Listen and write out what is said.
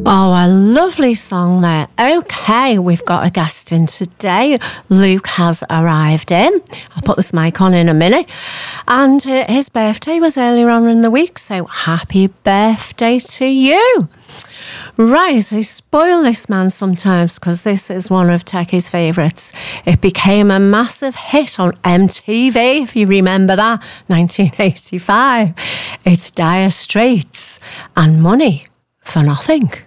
Oh, a lovely song there. Okay, we've got a guest in today. Luke has arrived in. I'll put this mic on in a minute. And his birthday was earlier on in the week, so happy birthday to you. Right, I spoil this man sometimes because this is one of Techie's favourites. It became a massive hit on MTV, if you remember that, 1985. It's Dire Straits and Money for Nothing.